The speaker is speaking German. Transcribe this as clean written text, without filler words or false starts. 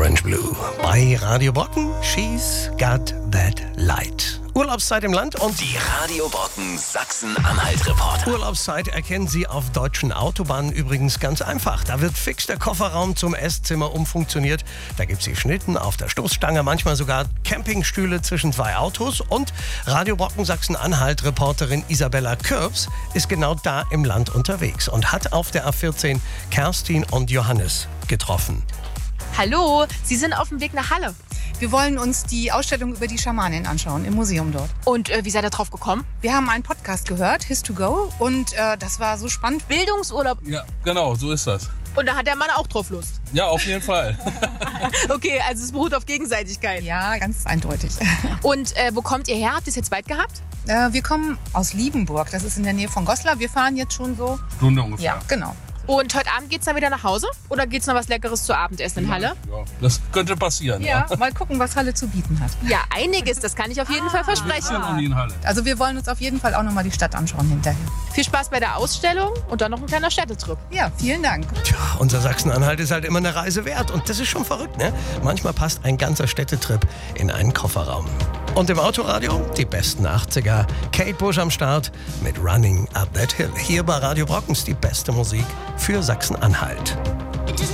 Orange Blue bei Radio Brocken. She's got that light. Urlaubszeit im Land und Die Radio Brocken Sachsen-Anhalt-Reporter. Urlaubszeit erkennen Sie auf deutschen Autobahnen übrigens ganz einfach. Da wird fix der Kofferraum zum Esszimmer umfunktioniert. Da gibt es die Schnitten auf der Stoßstange, manchmal sogar Campingstühle zwischen zwei Autos. Und Radio Brocken Sachsen-Anhalt-Reporterin Isabella Kürbs ist genau da im Land unterwegs und hat auf der A14 Kerstin und Johannes getroffen. Hallo, Sie sind auf dem Weg nach Halle. Wir wollen uns die Ausstellung über die Schamanin anschauen, im Museum dort. Und wie seid ihr drauf gekommen? Wir haben einen Podcast gehört, His2Go, und das war so spannend. Bildungsurlaub. Ja, genau, so ist das. Und da hat der Mann auch drauf Lust. Ja, auf jeden Fall. Okay, also es beruht auf Gegenseitigkeit. Ja, ganz eindeutig. Und wo kommt ihr her? Habt ihr es jetzt weit gehabt? Wir kommen aus Liebenburg, das ist in der Nähe von Goslar. Wir fahren jetzt schon so. Stunde ungefähr. Ja, genau. Und heute Abend geht's dann wieder nach Hause? Oder geht's noch was Leckeres zu Abendessen in Halle? Ja, das könnte passieren. Ja, mal gucken, was Halle zu bieten hat. Ja, einiges, das kann ich auf jeden Fall Wir versprechen. sind noch nie in Halle. Also wir wollen uns auf jeden Fall auch nochmal die Stadt anschauen hinterher. Viel Spaß bei der Ausstellung und dann noch ein kleiner Städtetrip. Ja, vielen Dank. Tja, unser Sachsen-Anhalt ist halt immer eine Reise wert. Und das ist schon verrückt, ne? Manchmal passt ein ganzer Städtetrip in einen Kofferraum. Und im Autoradio die besten 80er. Kate Bush am Start mit Running Up That Hill. Hier bei Radio Brockens die beste Musik für Sachsen-Anhalt.